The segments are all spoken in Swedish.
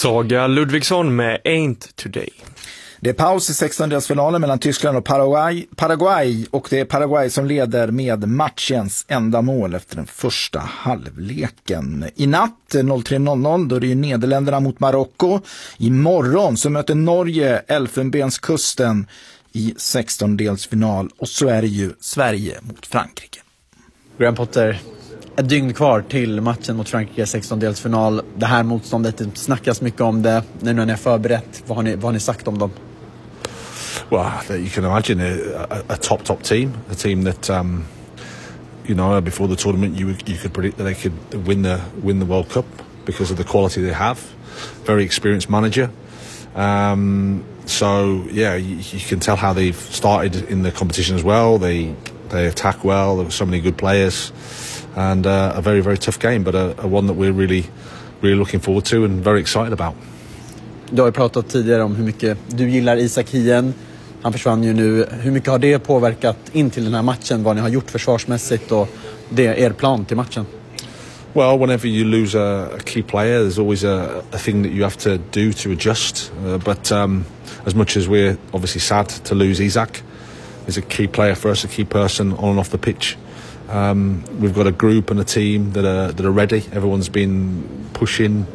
Saga Ludvigsson med Ain't Today. Det är paus i 16-delsfinalen mellan Tyskland och Paraguay och det är Paraguay som leder med matchens enda mål efter den första halvleken. I natt 03.00 då är det ju Nederländerna mot Marocko. Imorgon så möter Norge Elfenbenskusten i 16-delsfinal och så är det ju Sverige mot Frankrike. Graham Potter, ett dygn kvar till matchen mot Frankrike 16-delsfinal. Det här motståndet, det snackas mycket om det. Nu när ni är förberett, vad har ni sagt om dem? Well, you can imagine a top team, a team that before the tournament you could predict that they could win the World Cup because of the quality they have. Very experienced manager. So yeah, you can tell how they've started in the competition as well. They attack well. There were so many good players, and a very, very tough game, but a one that we're really looking forward to and very excited about. Du har ju pratat tidigare om hur mycket du gillar Isak Hien. Han försvann ju nu. Hur mycket har det påverkat in till den här matchen? Vad ni har gjort försvarsmässigt och er plan till matchen? Well, whenever you lose a key player, there's always a thing that you have to do to adjust. But as much as we're obviously sad to lose Isak, he's a key player for us, a key person on and off the pitch. We've got a group and a team that are ready. Everyone's been pushing,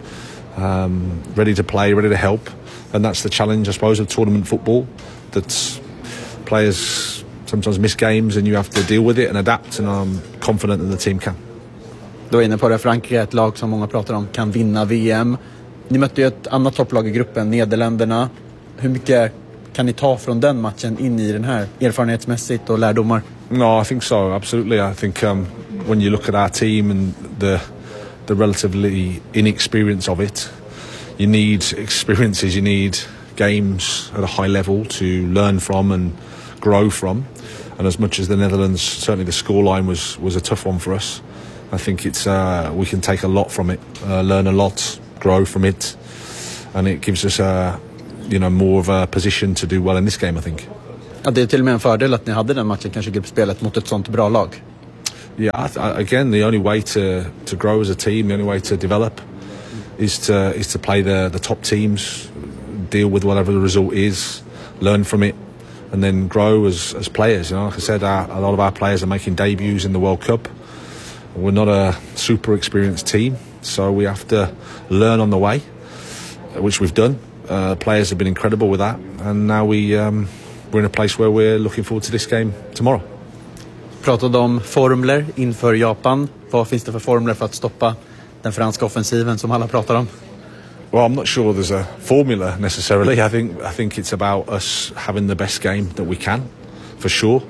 ready to play, ready to help. And that's the challenge, I suppose, of tournament football. That players sometimes miss games and you have to deal with it and adapt, and I'm confident that the team can. Du är inne på det, Frankrike, ett lag som många pratar om kan vinna VM. Ni mötte ju ett annat topplag i gruppen, Nederländerna. Hur mycket kan ni ta från den matchen in i den här erfarenhetsmässigt och lärdomar? No, I think so, absolutely. I think when you look at our team and the relatively inexperience of it, you need experiences, you need games at a high level to learn from and grow from. And as much as the Netherlands, certainly the scoreline was a tough one for us. I think it's we can take a lot from it, learn a lot, grow from it, and it gives us more of a position to do well in this game, I think. Ja, det är till och med en fördel att ni hade den matchen, kanske gruppspelet, mot ett sånt bra lag. Yeah, again, the only way to grow as a team, the only way to develop is to play the top teams, deal with whatever the result is, learn from it, and then grow as players. You know, like I said, a lot of our players are making debuts in the World Cup. We're not a super experienced team, so we have to learn on the way, which we've done. Players have been incredible with that, and now we're in a place where we're looking forward to this game tomorrow. Pratade om formler inför Japan. Vad finns det för formler för att stoppa den franska offensiven som alla pratar om? Well, I'm not sure there's a formula necessarily. I think it's about us having the best game that we can, for sure.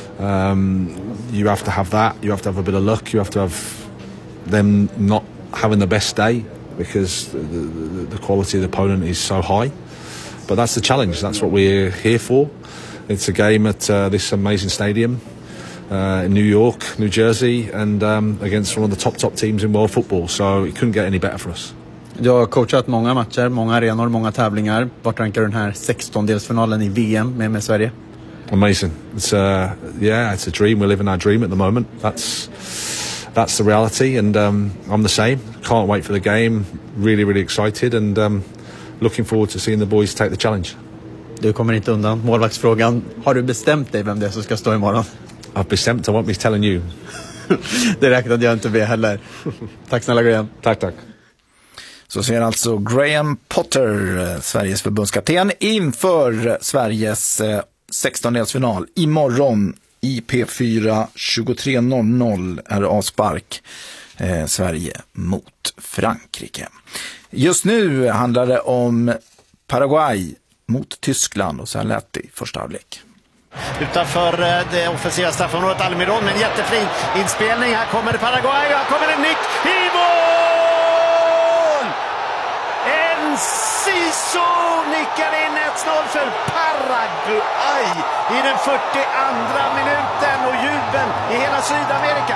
You have to have that. You have to have a bit of luck. You have to have them not having the best day because the quality of the opponent is so high. But that's the challenge. That's what we're here for. It's a game at this amazing stadium in New York, New Jersey, and against one of the top teams in world football. So it couldn't get any better for us. Du har coachat många matcher, många arenor, många tävlingar. Vart rankar du den här 16-delsfinalen i VM med Sverige? Amazing. It's it's a dream. We're living our dream at the moment. That's the reality, and I'm the same. Can't wait for the game. Really excited, and looking forward to seeing the boys take the challenge. Du kommer inte undan målvaktsfrågan. Har du bestämt dig vem det är som ska stå imorgon? I've bestämt. I won't be telling you. Det räknade jag inte med heller. Tack snälla Graham. Tack. Så ser alltså Graham Potter, Sveriges förbundskapten, inför Sveriges 16-delsfinal imorgon i P4 23.00 är avspark. Sverige mot Frankrike. Just nu handlar det om Paraguay mot Tyskland och så här lät det i första halvlek. Utanför det offensiva straffområdet Almiron med en jättefin inspelning. Här kommer Paraguay och här kommer en nick i mål! Enciso nickar in 1-0 för Paraguay i den 42:a minuten och jubel i hela Sydamerika.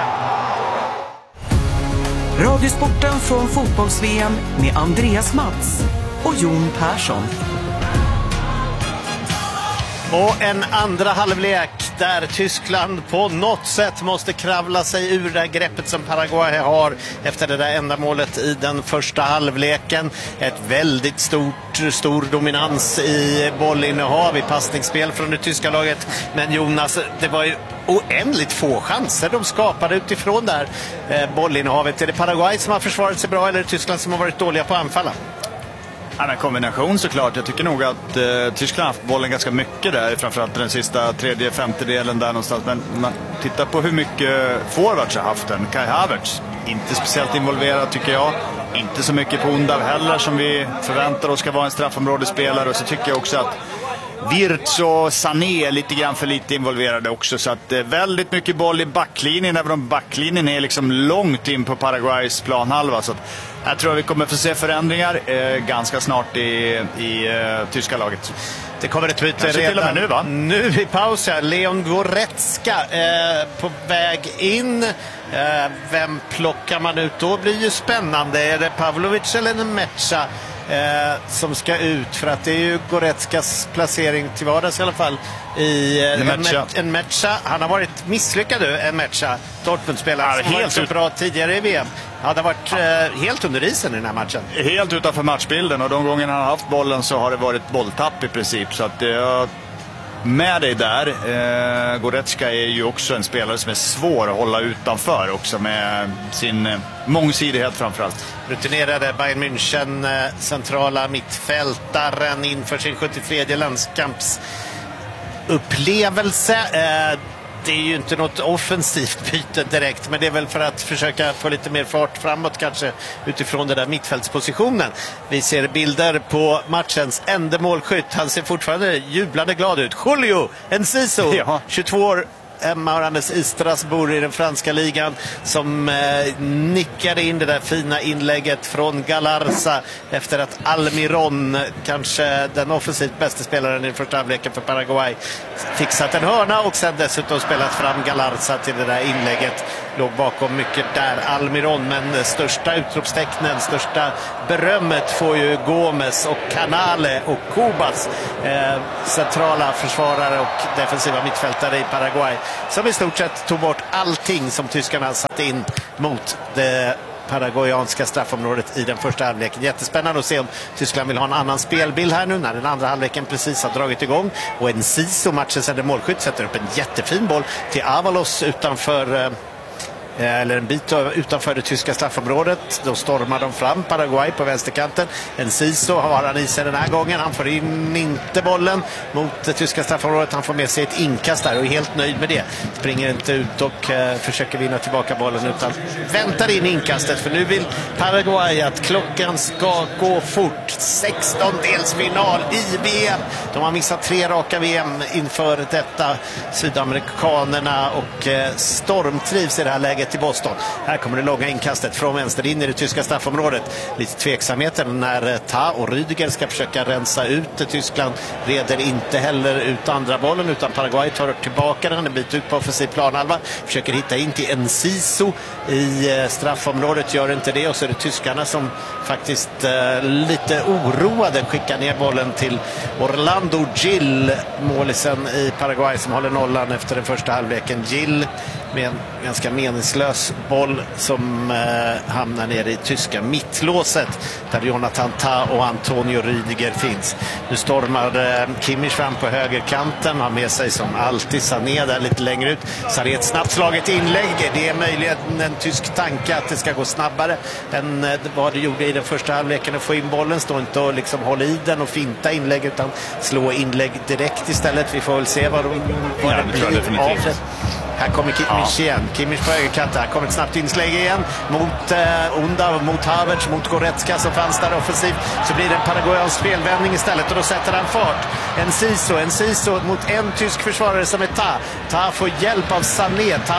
Radiosporten från fotbolls-VM med Andreas Mats och Jon Persson. Och en andra halvlek där Tyskland på något sätt måste kravla sig ur det greppet som Paraguay har efter det där enda målet i den första halvleken. Ett väldigt stor dominans i bollinnehav, i passningsspel från det tyska laget. Men Jonas, det var ju oändligt få chanser de skapade utifrån där bollinnehavet. Är det Paraguay som har försvarat sig bra eller är det Tyskland som har varit dåliga på anfalla? En kombination såklart. Jag tycker nog att Tyskland har haft bollen ganska mycket där, framförallt den sista tredje, femte delen där någonstans. Men man tittar på hur mycket forwards har haft den. Kai Havertz, inte speciellt involverad tycker jag. Inte så mycket på Undav heller som vi förväntar oss ska vara en straffområdespelare. Och så tycker jag också att Wirtz och Sané är lite grann för lite involverade också. Så att väldigt mycket boll i backlinjen, även om backlinjen är liksom långt in på Paraguays planhalva. Så att jag tror att vi kommer få se förändringar ganska snart i tyska laget. Det kommer ett byte redan nu, va? Nu i paus här. Leon Goretzka på väg in. Vem plockar man ut då? Blir ju spännande. Är det Pavlovic eller Nemetša som ska ut? För att det är ju Goretzkas placering till vardags i alla fall i Nemetša. Han har varit misslyckad nu, Nemetša, Dortmund-spelare som helt så bra tidigare i VM. Han har varit helt under isen i den här matchen. Helt utanför matchbilden, och de gånger han har haft bollen så har det varit bolltapp i princip. Så att med dig där. Goretzka är ju också en spelare som är svår att hålla utanför också, med sin mångsidighet framförallt. Rutinerade Bayern München centrala mittfältaren inför sin 73:e landskampsupplevelse. Det är ju inte något offensivt byte direkt, men det är väl för att försöka få lite mer fart framåt kanske utifrån den där mittfältspositionen. Vi ser bilder på matchens enda målskytt. Han ser fortfarande jublande glad ut. Julio Enciso, 22 år, hemmarandes i Strasbourg i den franska ligan, som nickade in det där fina inlägget från Galarza efter att Almiron, kanske den offensivt bästa spelaren i första halvleken för Paraguay, fixat en hörna och sen dessutom spelat fram Galarza till det där inlägget. Låg bakom mycket där Almiron, men största utropstecknen, största berömmet får ju Gomes och Canale och Cubas, centrala försvarare och defensiva mittfältare i Paraguay, som i stort sett tog bort allting som tyskarna satt in mot det paraguayanska straffområdet i den första halvleken. Jättespännande att se om Tyskland vill ha en annan spelbild här nu när den andra halvleken precis har dragit igång. Och Enciso, matchens enda målskytt, sätter upp en jättefin boll till Avalos utanför eller en bit utanför det tyska straffområdet. Då stormar de fram, Paraguay på vänsterkanten. Enciso har han i sig den här gången. Han får in inte bollen mot det tyska straffområdet. Han får med sig ett inkast där och är helt nöjd med det. Springer inte ut och försöker vinna tillbaka bollen, utan väntar in inkastet. För nu vill Paraguay att klockan ska gå fort. 16-delsfinal i VM. De har missat 3 raka VM inför detta. Sydamerikanerna och stormtrivs i det här läget i Boston. Här kommer det långa inkastet från vänster in i det tyska straffområdet. Lite tveksamheter när Ta och Rüdiger ska försöka rensa ut. Tyskland reder inte heller ut andra bollen, utan Paraguay tar tillbaka den. En bit ut på offensiv planhalva. Försöker hitta in till Enciso i straffområdet. Gör inte det, och så är det tyskarna som faktiskt lite oroade skickar ner bollen till Orlando Gil, målisen i Paraguay, som håller nollan efter den första halvleken. Gil med en ganska meningslös boll som hamnar nere i tyska mittlåset där Jonathan Ta och Antonio Rüdiger finns. Nu stormar Kimmich fram på högerkanten, har med sig som alltid Sané där lite längre ut. Sané ett snabbt slaget inlägg. Det är möjligen en tysk tanke att det ska gå snabbare än vad det gjorde i den första halvleken att få in bollen. Stå inte och liksom hålla i den och finta inlägg, utan slå inlägg direkt istället. Vi får väl se vad det blir av det. Här kommer Kimmich igen. Kimmich på högerkanten. Här kommer ett snabbt inslag igen mot Undav, mot Havertz, mot Goretzka som fanns där offensivt. Så blir det en paraguayansk spelvändning istället, och då sätter han fart. Enciso mot en tysk försvarare som är Ta. Ta får hjälp av Sané. Ta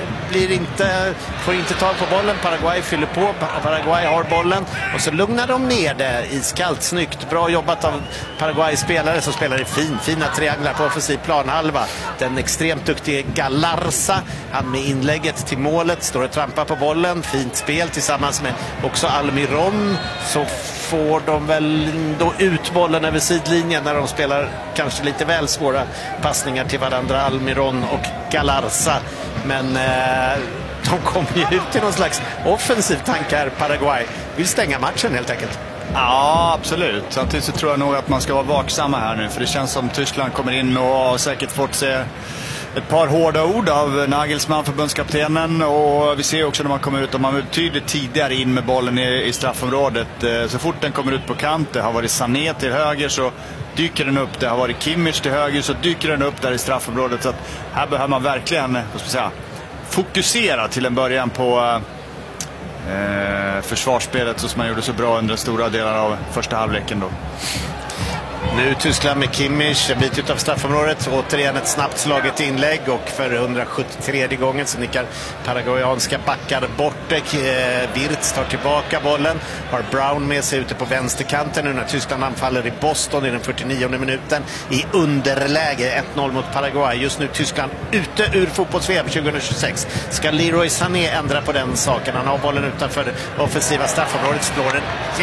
får inte tag på bollen. Paraguay fyller på. Paraguay har bollen. Och så lugnar de ner det iskallt. Snyggt. Bra jobbat av Paraguays spelare som spelar i fina trianglar på offensiv planhalva. Den extremt duktiga Galarza. Han med inlägget till målet. Står och trampar på bollen. Fint spel tillsammans med också Almiron. Så får de väl då ut bollen över sidlinjen när de spelar kanske lite väl svåra passningar till varandra, Almiron och Galarza. Men de kommer ju ut i någon slags offensiv tanke här. Paraguay vill stänga matchen helt enkelt. Ja, absolut. Samtidigt så tror jag nog att man ska vara vaksamma här nu. För det känns som Tyskland kommer in och har säkert fått se ett par hårda ord av Nagelsmann, förbundskaptenen. Och vi ser också när man kommer ut, och man är betydligt tidigare in med bollen i straffområdet. Så fort den kommer ut på kant, det har varit Sané till höger så dyker den upp. Det har varit Kimmich till höger så dyker den upp där i straffområdet. Så att här behöver man verkligen, vad ska jag säga, fokusera till en början på försvarsspelet så som man gjorde så bra under stora delar av första halvleken då. Nu Tyskland med Kimmich, en bit utav straffområdet. Återigen ett snabbt slaget inlägg och för 173 gången så nickar paraguayanska backar bort det. Wirtz tar tillbaka bollen. Har Brown med sig ute på vänsterkanten nu när Tyskland anfaller i Boston i den 49:e minuten. I underläge 1-0 mot Paraguay. Just nu Tyskland ute ur fotbolls-VM 2026. Ska Leroy Sané ändra på den saken? Han har bollen utanför det offensiva straffområdet. Slår en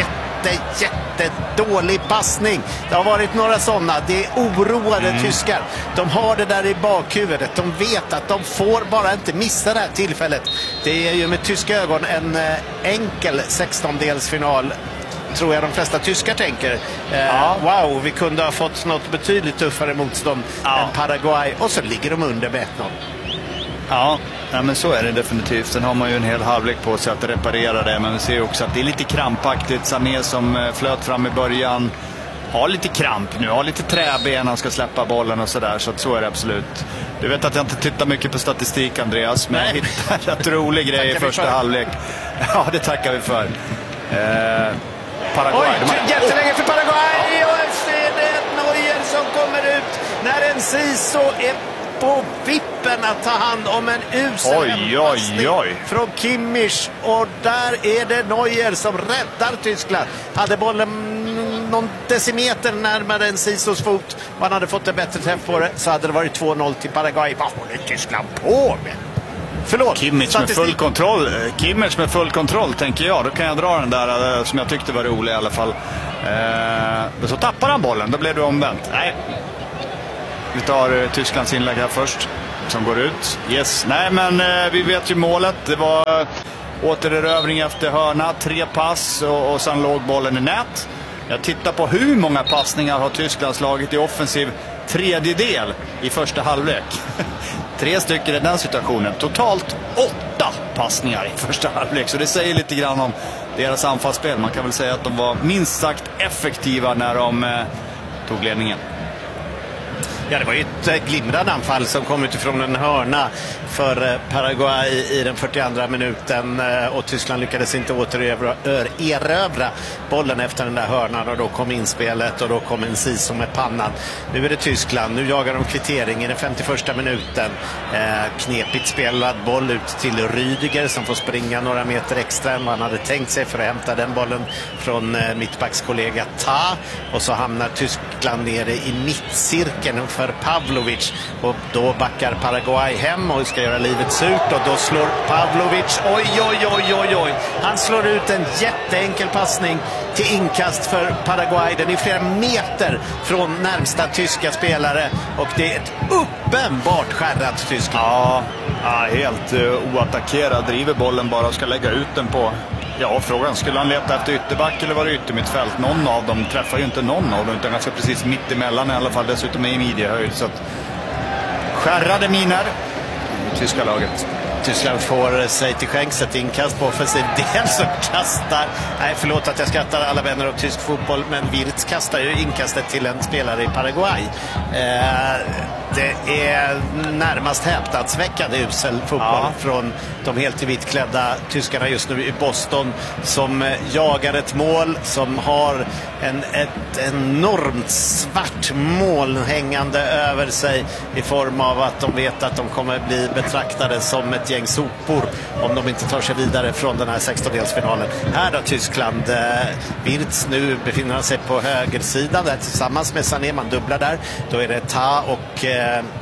jättedålig passning. Det har varit några sådana. Det är oroade tyskar. De har det där i bakhuvudet. De vet att de får bara inte missa det här tillfället. Det är ju med tyska ögon en enkel 16-delsfinal. Tror jag de flesta tyskar tänker. Wow, vi kunde ha fått något betydligt tuffare motstånd än Paraguay. Och så ligger de under med 1-0. Ja, men så är det definitivt. Sen har man ju en hel halvlek på sig att reparera det. Men vi ser också att det är lite krampaktigt. Sané som flöt fram i början har lite kramp nu. Har lite träben, han ska släppa bollen och sådär. Så att så är det absolut. Du vet att jag inte tittar mycket på statistik, Andreas. Men jag hittar en rolig grej i första halvlek. Ja, det tackar vi för. Paraguay. Jättelänge för Paraguay. Och så är det Neuer som kommer ut när en Siso är på vippen att ta hand om en usel passning från Kimmich. Och där är det Neuer som räddar Tyskland. Hade bollen någon decimeter närmare en Sisos fot och han hade fått en bättre träff på det så hade det varit 2-0 till Paraguay. Vad håller Tyskland på med? Förlåt. Kimmich med full kontroll tänker jag. Då kan jag dra den där som jag tyckte var rolig i alla fall. Men så tappar han bollen. Då blev det omvänt. Nej. Vi tar Tysklands inlägg här först som går ut. Yes. Nej, men vi vet ju målet. Det var återerövring efter hörna. 3 pass och sen låg bollen i nät. Jag tittar på hur många passningar har Tyskland slagit i offensiv tredjedel i första halvlek. 3 stycken i den situationen. Totalt 8 passningar i första halvlek. Så det säger lite grann om deras anfallsspel. Man kan väl säga att de var minst sagt effektiva när de tog ledningen. Ja, det var ju ett glimrande anfall som kom utifrån en hörna för Paraguay i den 42:a minuten och Tyskland lyckades inte återerövra bollen efter den där hörnan och då kom inspelet och då kom en Siso med pannan. Nu är det Tyskland, nu jagar de kvittering i den 51:a minuten. Knepigt spelad boll ut till Rüdiger som får springa några meter extra än vad han hade tänkt sig för att hämta den bollen från mittbackskollega Ta och så hamnar Tyskland nere i mittcirkeln för Pavlovic och då backar Paraguay hem och ska göra livet surt och då slår Pavlovic, oj, han slår ut en jätteenkel passning till inkast för Paraguay. Den är flera meter från närmsta tyska spelare och det är ett uppenbart skärrat Tyskland. Ja, helt oattackerad, driver bollen bara och ska lägga ut den på. Ja, frågan, skulle han leta efter ytterback eller var det yttermittfält? Någon av dem träffar ju inte någon av dem utan ganska precis mitt emellan i alla fall, dessutom i midjehöjd. Så att skärrade miner tyska laget. Tyskland får sig till skänks ett inkast på offensiv del som kastar. Nej, förlåt att jag skrattar alla vänner av tysk fotboll, men Wirtz kastar ju inkastet till en spelare i Paraguay. Det är närmast häpnadsväckande usel fotboll från de helt i vitt klädda tyskarna just nu i Boston som jagar ett mål som har ett enormt svart moln hängande över sig i form av att de vet att de kommer bli betraktade som ett gäng sopor om de inte tar sig vidare från den här 16-delsfinalen. Här då Tyskland, Wirtz nu befinner sig på högersidan där tillsammans med Sané, man dubblar där. Då är det Ta och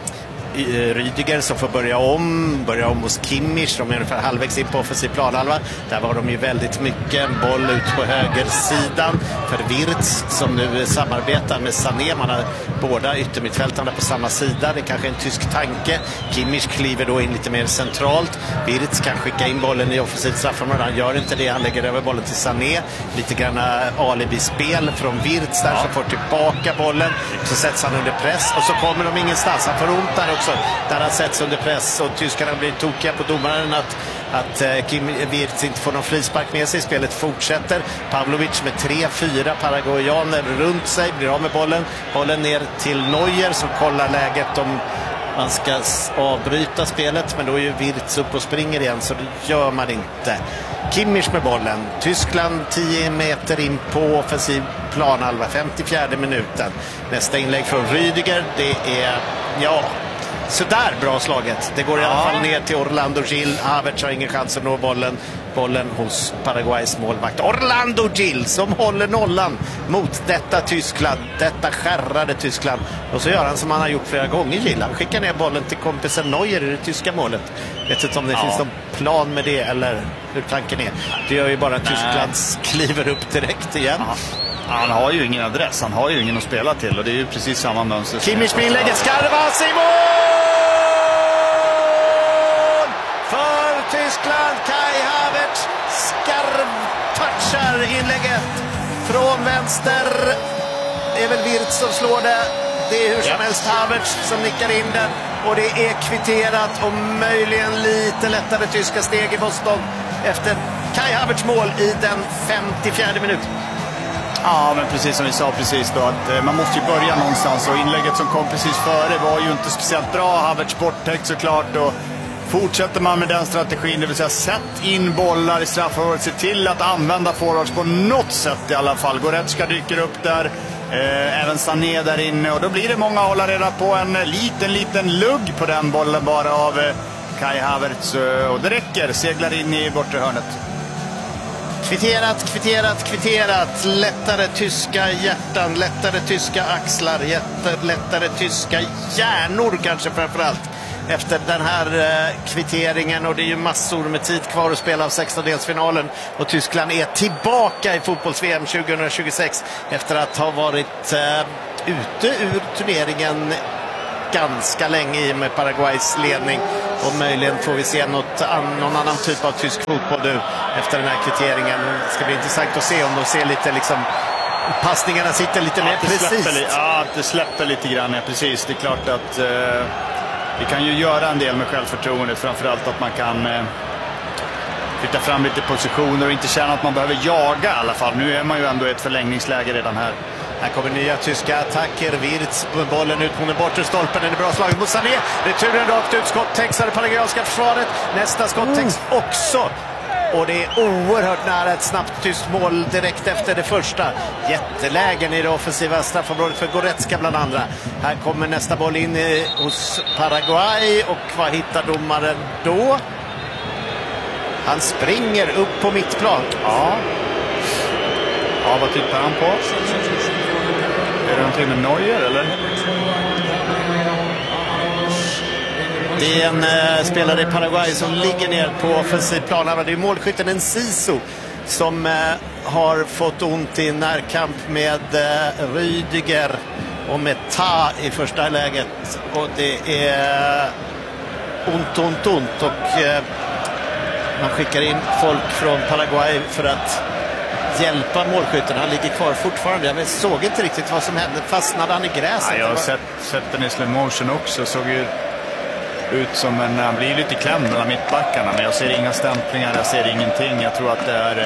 Rüdiger som får börja om hos Kimmich. De är ungefär halvvägs in på offensiv planhalva. Där var de ju väldigt mycket. En boll ut på högersidan för Wirtz som nu samarbetar med Sané. Man har båda yttermittfältarna på samma sida. Det är kanske en tysk tanke. Kimmich kliver då in lite mer centralt. Wirtz kan skicka in bollen i offensivt straffområde. Han gör inte det. Han lägger över bollen till Sané. Lite grann alibi-spel från Wirtz där som får tillbaka bollen. Så sätts han under press och så kommer de ingenstans. Han får ont där också. Där han sätts under press och tyskarna blir tokiga på domaren att Wirtz inte får någon frispark med sig. Spelet fortsätter. Pavlovic med 3-4 paraguayaner runt sig. Blir av med bollen. Bollen ner till Neuer som kollar läget om man ska avbryta spelet. Men då är ju Wirtz upp och springer igen så det gör man inte. Kimmich med bollen. Tyskland 10 meter in på offensiv planhalva. 54 minuten. Nästa inlägg från Rüdiger. Det är, sådär bra slaget. Det går i alla fall ner till Orlando Gil. Havertz har ingen chans att nå bollen hos Paraguays målvakt Orlando Gil som håller nollan mot detta Tyskland. Detta skärrade Tyskland. Och så gör han som han har gjort flera gånger, Gil. Han skickar ner bollen till kompisen Neuer i det tyska målet. Vet inte om det finns någon plan med det eller hur tanken är. Det gör ju bara att Tyskland kliver upp direkt igen. Han har ju ingen adress. Han har ju ingen att spela till och det är ju precis samma mönster. Kimmich med inlägget. Skarvas i mål! För Tyskland. Kai Havertz skarvtouchar inlägget från vänster. Det är väl Wirtz som slår det. Det är hur som helst Havertz som nickar in den. Och det är kvitterat och möjligen lite lättare tyska steg i Boston efter Kai Havertz mål i den 54 minuten. Ja, men precis som vi sa precis då att man måste ju börja någonstans och inlägget som kom precis före var ju inte speciellt bra. Havertz borttäckt såklart och fortsätter man med den strategin, det vill säga sätt in bollar i straffområdet, se till att använda forwards på något sätt i alla fall. Goretzka dyker upp där, även Sané där inne och då blir det många hålla reda på en liten lugg på den bollen bara av Kai Havertz och det räcker, seglar in i bortre hörnet. Kvitterat. Lättare tyska hjärtan, lättare tyska axlar, lättare tyska hjärnor kanske framförallt. Efter den här kvitteringen och det är ju massor med tid kvar att spela av 16-delsfinalen och Tyskland är tillbaka i fotbolls-VM 2026 efter att ha varit ute ur turneringen ganska länge i med Paraguays ledning och möjligen får vi se någon annan typ av tysk fotboll nu efter den här kvitteringen. Det ska bli intressant att se om de ser lite liksom passningarna sitter lite mer precis. Det släpper lite grann, precis. Det är klart att vi kan ju göra en del med självförtroendet, framförallt att man kan flytta fram lite positioner och inte känna att man behöver jaga i alla fall. Nu är man ju ändå i ett förlängningsläge redan här. Här kommer nya tyska attacker. Wirtz på bollen ut mot den bortre stolpen. Det är bra slaget mot Sané. Returen rakt ut. Skott täcks av det paraguayanska försvaret. Nästa skott täcks också. Och det är oerhört nära ett snabbt tyst mål direkt efter det första. Jättelägen i det offensiva straffområdet för Goretzka bland andra. Här kommer nästa boll in hos Paraguay. Och vad hittar domaren då? Han springer upp på mittplan. Ja, vad tittar han på? Är det någonting med Neuer eller? Det är en spelare i Paraguay som ligger ner på offensiv plan. Det är målskytten Enciso som har fått ont i närkamp med Rüdiger och med Ta i första läget. Och det är ont. Och man skickar in folk från Paraguay för att hjälpa målskytten. Han ligger kvar fortfarande. Jag såg inte riktigt vad som hände. Fastnade han i gräset? Ja, jag har sett den i slow motion också. Såg ju ut som han blir lite klämd mellan mittbackarna. Men jag ser inga stämplingar, jag ser ingenting. Jag tror att det är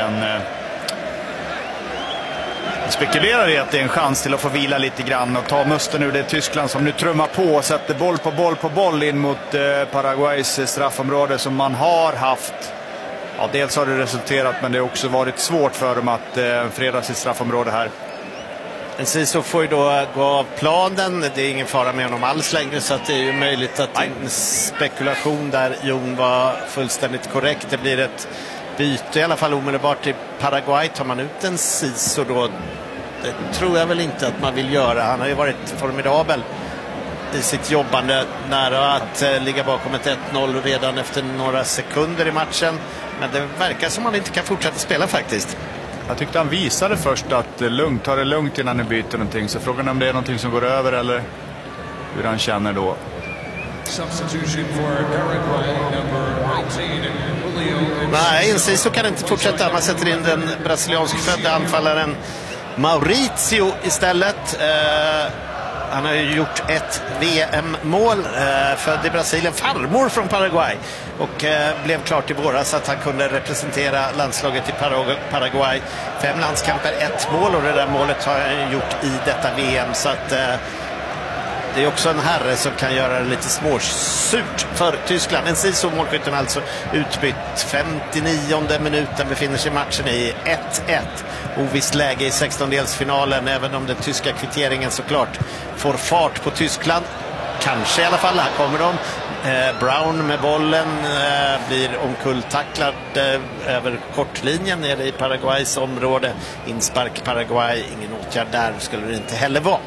jag spekulerar i att det är en chans till att få vila lite grann och ta musten ur det Tyskland som nu trummar på och sätter boll på boll in mot Paraguays straffområde som man har haft. Ja, dels har det resulterat, men det har också varit svårt för dem att freda sitt straffområde här. Enciso får ju då gå av planen. Det är ingen fara med honom alls längre, så att det är ju möjligt att en spekulation där Jon var fullständigt korrekt. Det blir ett byte i alla fall omedelbart i Paraguay. Tar man ut Enciso då? Det tror jag väl inte att man vill göra. Han har ju varit formidabel i sitt jobbande, nära att ligga bakom ett 1-0 redan efter några sekunder i matchen. Men det verkar som han inte kan fortsätta spela faktiskt. Jag tyckte han visade först att ta det lugnt innan han byter någonting. Så frågan om det är någonting som går över eller hur han känner då. Nej, Enciso kan inte fortsätta. Man sätter in den brasilianskfödda anfallaren Mauricio istället. Han har ju gjort ett VM-mål, född i Brasilien, farmor från Paraguay, och blev klart i våras att han kunde representera landslaget i Paraguay. 5 landskamper, 1 mål, och det där målet har han gjort i detta VM, så att det är också en herre som kan göra det lite småsurt för Tyskland. Enciso, målskytten, alltså utbytt. 59:e minuten befinner sig matchen i 1-1. Ovisst läge i 16-delsfinalen, även om den tyska kvitteringen såklart får fart på Tyskland. Kanske i alla fall, här kommer de. Brown med bollen blir omkulltacklad över kortlinjen nere i Paraguays område. Inspark Paraguay, ingen åtgärd där skulle det inte heller vara.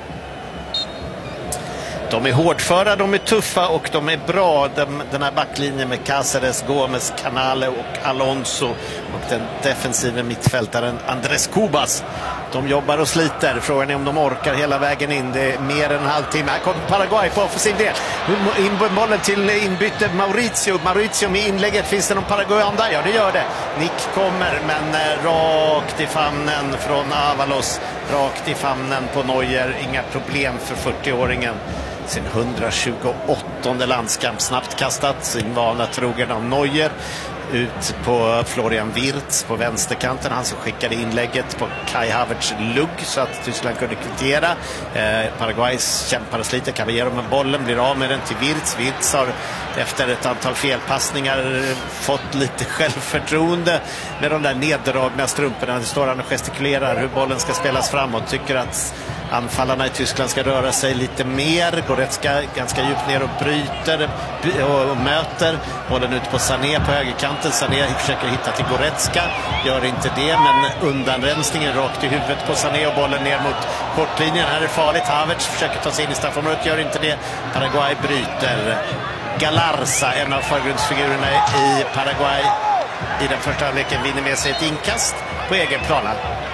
De är hårdföra, de är tuffa och de är bra. Den här backlinjen med Cáceres, Gómez, Canale och Alonso och den defensiva mittfältaren Andrés Cubas. De jobbar och sliter. Frågan är om de orkar hela vägen in. Det är mer än en halvtimme. Här kommer Paraguay på offensiv del. Bollen till inbyte Mauricio med inlägget. Finns det någon Paraguayan där? Ja, det gör det. Nick kommer, men rakt i famnen från Avalos. Rakt i famnen på Neuer. Inga problem för 40-åringen. Sin 128:e landskamp, snabbt kastat, sin vana trogen av Neuer. Ut på Florian Wirtz på vänsterkanten, han som skickade inlägget på Kai Havertz lugg så att Tyskland kunde kvittera. Paraguays kämpar och sliter, Caballero med bollen, blir av med den till Wirtz. Wirtz har efter ett antal felpassningar fått lite självförtroende med de där neddragna strumporna. Det står han och gestikulerar hur bollen ska spelas framåt, tycker att anfallarna i Tyskland ska röra sig lite mer. Goretzka ganska djupt ner och bryter och möter bollen ut på Sané på högerkanten. Sané försöker hitta till Goretzka, gör inte det, men undanrensningen rakt i huvudet på Sané och bollen ner mot kortlinjen. Här är det farligt. Havertz försöker ta sig in i straffområdet, gör inte det. Paraguay bryter. Galarza, en av förgrundsfigurerna i Paraguay i den första halvleken, vinner med sig ett inkast på egen plana.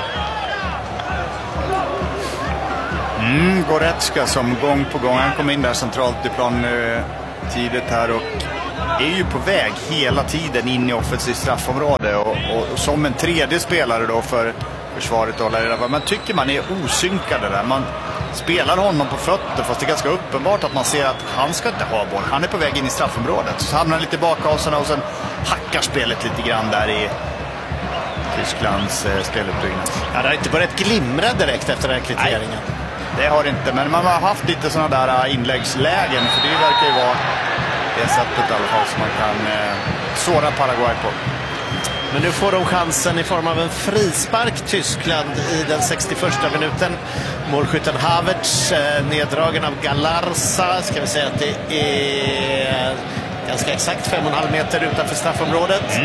Goretzka som gång på gång, han kom in där centralt i plan tidigt här och är ju på väg hela tiden in i offensivt straffområde och som en tredje spelare då för försvaret då, man tycker man är osynkade där. Man spelar honom på fötter fast det är ganska uppenbart att man ser att han ska inte ha boll. Han är på väg in i straffområdet. Så hamnar han lite bakhållarna och sen hackar spelet lite grann där i Tysklands speluppbyggnad. Ja, det har inte börjat glimra direkt efter den här kvitteringen. Nej. Det har inte, men man har haft lite sådana där inläggslägen, för det verkar ju vara det sättet i alla fall som man kan såra Paraguay på. Men nu får de chansen i form av en frispark, Tyskland, i den 61:a minuten. Målskytten Havertz, neddragen av Galarza. Ska vi säga att det är ganska exakt 5,5 meter utanför straffområdet.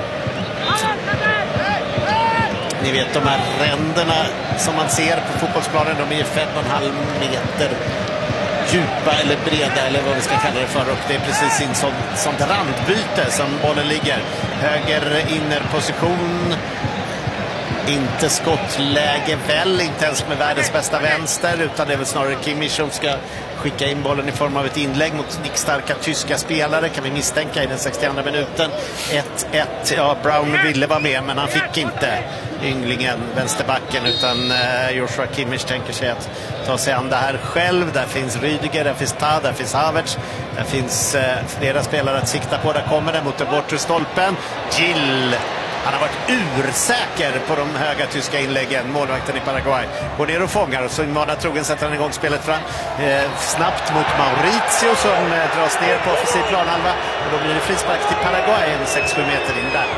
Ni vet de här ränderna som man ser på fotbollsplanen, de är 5,5 meter djupa eller breda eller vad vi ska kalla det för, och det är precis in sånt randbyte som bollen ligger. Höger innerposition, inte skottläge väl, inte ens med världens bästa vänster, utan det är väl snarare Kimmich som ska skicka in bollen i form av ett inlägg mot nickstarka tyska spelare, kan vi misstänka, i den 62:a minuten. 1-1, ja, Brown ville vara med men han fick inte, ynglingen, vänsterbacken, utan Joshua Kimmich tänker sig att ta sig an det här själv. Där finns Rüdiger, där finns Ta, där finns Havertz, där finns flera spelare att sikta på. Där kommer det mot den bortre stolpen. Gill, han har varit ursäker på de höga tyska inläggen, målvakten i Paraguay. Går ner och fångar och så invana trogen sätter han igång spelet fram. Snabbt mot Mauricio som dras ner på offensiv planhalva. Och då blir det frispark till Paraguay, 6-7 meter in där.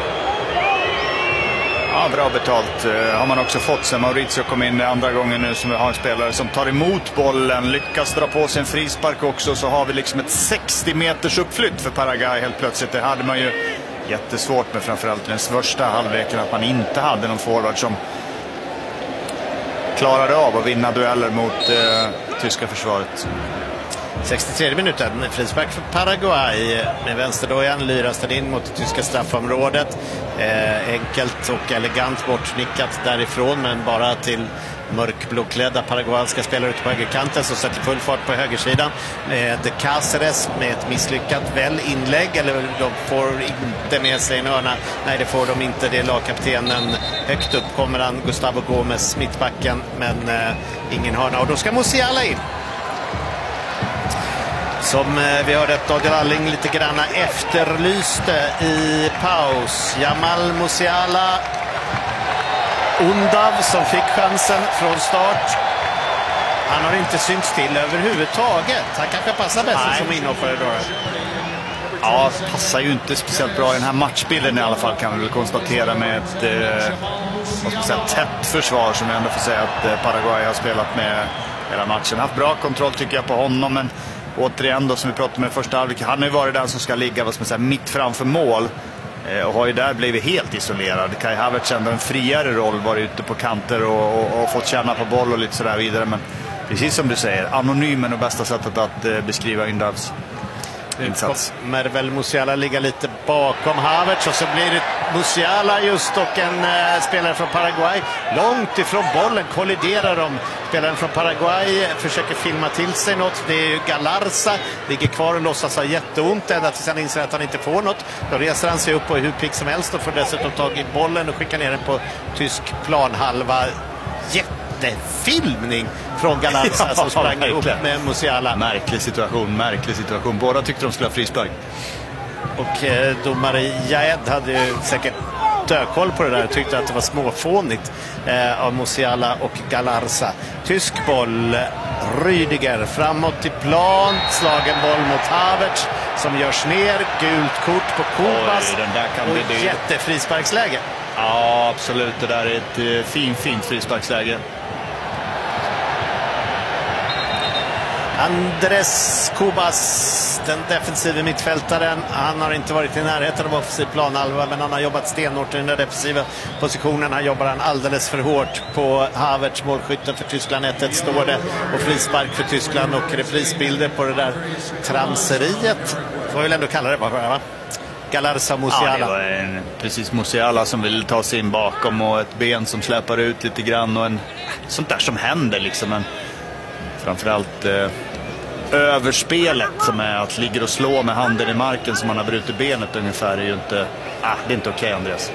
Ja, bra betalt har man också fått sen Mauricio kom in andra gången nu, som vi har en spelare som tar emot bollen, lyckas dra på sig en frispark också, så har vi liksom ett 60 meters uppflytt för Paraguay helt plötsligt. Det hade man ju jättesvårt med, framförallt den första halvleken, att man inte hade någon forward som klarade av att vinna dueller mot tyska försvaret. 63 minuten. Frispark för Paraguay. Med vänsterdojan lyras den in mot det tyska straffområdet. Enkelt och elegant bortnickat därifrån, men bara till mörkblåklädda paraguanska spelare ute på högerkanten som sätter full fart på högersidan. De Cáceres med ett misslyckat inlägg, eller de får inte med sig en hörna. Nej, det får de inte. Det är lagkaptenen. Högt upp kommer han, Gustavo Gómez, mittbacken, men ingen hörna. Och då ska Musiala in. Som vi hörde att Daniel Alling lite grann efterlyste i paus. Jamal Musiala, Undav som fick chansen från start. Han har inte synts till överhuvudtaget. Han kanske passar bäst som inhoppare då. Ja, passar ju inte speciellt bra i den här matchbilden i alla fall, kan vi väl konstatera, med ett tätt försvar som jag ändå får säga att Paraguay har spelat med hela matchen. Haft bra kontroll tycker jag på honom, men återigen då, som vi pratade med första halvlek, han har ju varit den som ska ligga mitt framför mål. Och har ju där blivit helt isolerad. Kai Havertz ändå en friare roll, varit ute på kanter och fått känna på boll och lite sådär vidare. Men precis som du säger, anonymen och bästa sättet att beskriva Undavs insats. Kommer väl Musiala ligga lite bakom Havertz, och så blir det Musiala just och en spelare från Paraguay långt ifrån bollen, kolliderar de. Spelaren från Paraguay försöker filma till sig något. Det är ju Galarza, ligger kvar och låtsas ha jätteont ända tills han inser att han inte får något. Då reser han sig upp och är hur pigg som helst och får dessutom tag i bollen och skickar ner den på tysk planhalva. Jättefilmning från Galarza som sprang upp med Musiala. Märklig situation. Båda tyckte de skulle ha frispark. Och domare Jaed hade ju säkert dökoll på det där och tyckte att det var småfånigt av Musiala och Galarza. Tysk boll, Rüdiger framåt i plan, slagen boll mot Havertz som görs ner, gult kort på Kubas och jättefrisparksläge. Ja, absolut, det där är ett fint frisparksläge. Andres Kubas, den defensiva mittfältaren, han har inte varit i närheten av offensiv planhalva, men han har jobbat stenhårt i den där defensiva positionen. Han jobbar alldeles för hårt på Havertz, målskytten för Tyskland. 1-1 står det, och frispark för Tyskland, och reprisbilder på det där tramseriet, får väl ändå kalla det bara, va? Galarza Musiala. Ja, det var precis Musiala som vill ta sig in bakom, och ett ben som släpar ut lite grann, och sånt där som händer liksom. Men framförallt överspelet, som är att ligga och slå med handen i marken som man har brutit benet ungefär, är ju inte, det är inte okej, Andreas.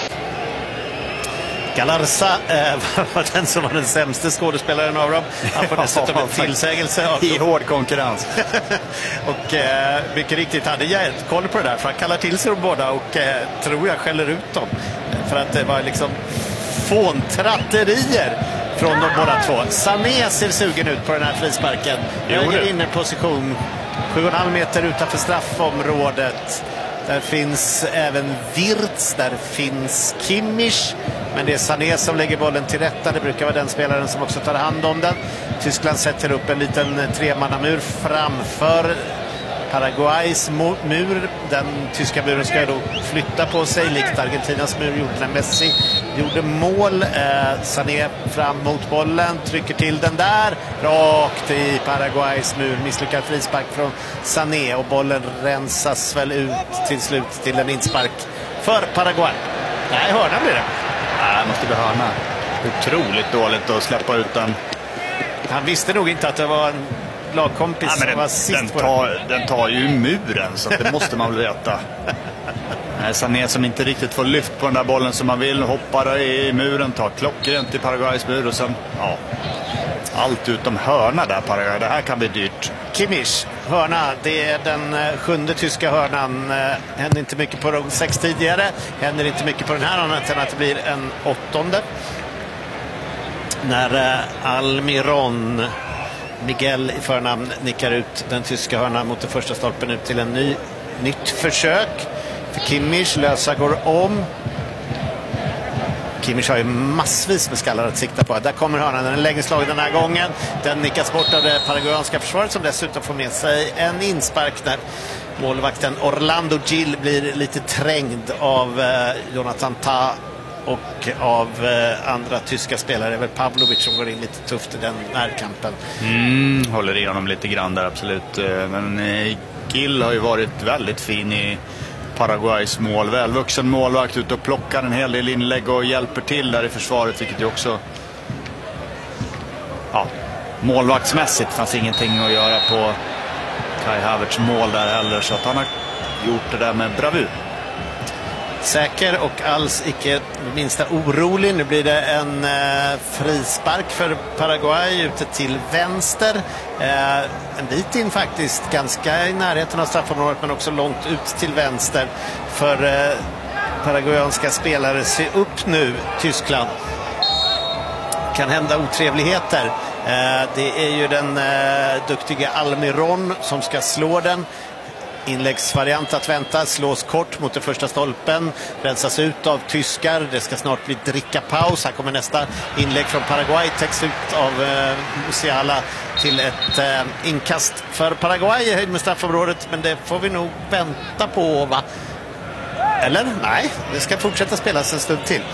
Galarza var den som var den sämsta skådespelaren av dem. Han får dessutom en tillsägelse i hård konkurrens. Och mycket riktigt hade jag koll på det där, för han kallar till sig de båda och tror jag skäller ut dem. För att det var liksom fåntratterier från de båda två. Sané ser sugen ut på den här frisparken. Höger inne position, 7,5 meter utanför straffområdet. Där finns även Wirtz, där finns Kimmich. Men det är Sané som lägger bollen till rätta. Det brukar vara den spelaren som också tar hand om den. Tyskland sätter upp en liten tremannamur framför Paraguays mur. Den tyska muren ska då flytta på sig, likt Argentinas mur gjorde när Messi gjorde mål. Sané fram mot bollen, trycker till den där, rakt i Paraguays mur. Misslyckad frispark från Sané, och bollen rensas väl ut till slut till en inspark för Paraguay. Nej, hörna blir det. Nej, måste bli hörna. Otroligt dåligt att släppa ut den. Han visste nog inte att det var en lagkompis som var sist på den tar ju muren, så det måste man väl veta. Sané som inte riktigt får lyft på den där bollen som man vill, hoppar i muren, tar klockrent i Paraguays mur, och sen allt utom hörna där Paraguay. Det här kan bli dyrt. Kimmich, hörna, det är den 7:e tyska hörnan. Händer inte mycket på de 6 tidigare, händer inte mycket på den här, annat än att det blir en 8:e. När Almiron, Miguel i förnamn, nickar ut den tyska hörnan mot den första stolpen ut till en nytt försök för Kimmich. Lösa går om. Kimmich har ju massvis med skallar att sikta på. Där kommer hörnan, den är länge slagen den här gången. Den nickas bort av det paraguayanska försvaret, som dessutom får med sig en inspark när målvakten Orlando Gil blir lite trängd av Jonathan Tah. och av andra tyska spelare är väl Pavlovic som går in lite tufft i den närkampen. Håller i honom lite grann där, absolut. Men Gill har ju varit väldigt fin i Paraguays mål. Välvuxen målvakt, ut och plockar en hel del inlägg och hjälper till där i försvaret, vilket ju också målvaktsmässigt fanns ingenting att göra på Kai Havertz mål där heller, så att han har gjort det där med bravur. Säker och alls icke minsta orolig. Nu blir det en frispark för Paraguay ute till vänster. En bit in faktiskt, ganska i närheten av straffområdet, men också långt ut till vänster. För paraguayanska spelare, se upp nu Tyskland. Kan hända otrevligheter. Det är ju den duktiga Almiron som ska slå den. Inläggsvariant att vänta, slås kort mot den första stolpen, rensas ut av tyskar. Det ska snart bli drickapaus. Här kommer nästa inlägg från Paraguay, täcks ut av Musiala till ett inkast för Paraguay i höjd med straffområdet, men det får vi nog vänta på, va? Eller? Nej, det ska fortsätta spelas en stund till.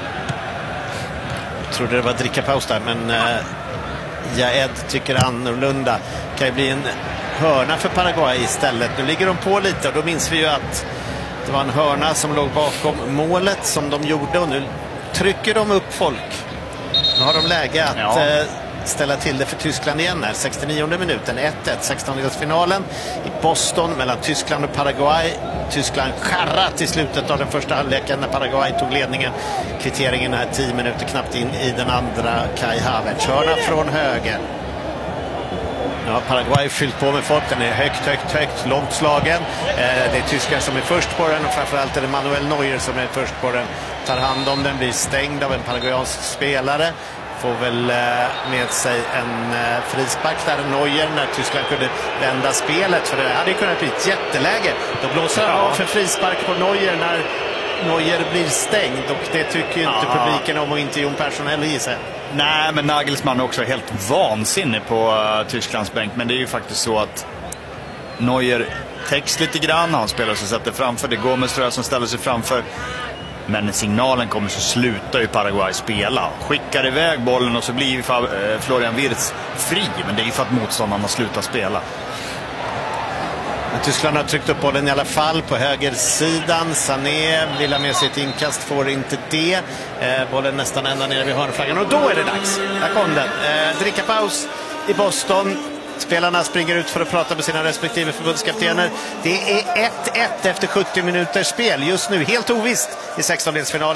Jag trodde det var drickapaus där, men Jaed tycker annorlunda. Kan ju bli en hörna för Paraguay istället. Nu ligger de på lite och då minns vi ju att det var en hörna som låg bakom målet som de gjorde, och nu trycker de upp folk. Nu har de läge att ställa till det för Tyskland igen här. 69:e minuten, 1-1, 16-delsfinalen i Boston mellan Tyskland och Paraguay. Tyskland skärrat i slutet av den första halvleken när Paraguay tog ledningen. Kvitteringen här 10 minuter knappt in i den andra. Kai Havertz, hörna från höger. Nu har Paraguay fyllt på med folk. Den är högt, långt slagen. Det är tyskar som är först på den, och framförallt är det Manuel Neuer som är först på den. Tar hand om den, blir stängd av en paraguayansk spelare. Får väl med sig en frispark där, Neuer, när Tyskland kunde vända spelet. För det hade ju kunnat bli ett jätteläge. Då blåser han av för frispark på Neuer när Neuer blir stängd, och det tycker ju inte publiken om, och inte Jon Persson heller i sig. Nej, men Nagelsmann är också helt vansinnig på Tysklands bänk. Men det är ju faktiskt så att Neuer täcks lite grann. Han spelar sig sätter framför. Det går med Ström som ställer sig framför. Men signalen kommer så slutar ju Paraguay spela. Skickar iväg bollen och så blir Florian Wirtz fri. Men det är ju för att motståndarna slutar spela. Tyskland har tryckt upp bollen i alla fall på högersidan. Sané vill ha med sig ett inkast, får inte det. Bollen nästan ända nere vid hörnflaggan, och då är det dags. Där kom den. Drickapaus i Boston. Spelarna springer ut för att prata med sina respektive förbundskaptener. Det är 1-1 efter 70 minuters spel. Just nu helt ovisst i 16-delsfinalen.